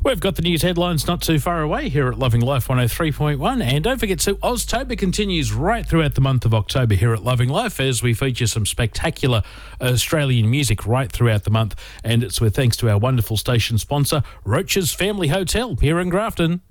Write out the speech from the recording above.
We've got the news headlines not too far away here at Loving Life 103.1. And don't forget, so Oztober continues right throughout the month of October here at Loving Life as we feature some spectacular Australian music right throughout the month. And it's with thanks to our wonderful station sponsor, Roach's Family Hotel here in Grafton.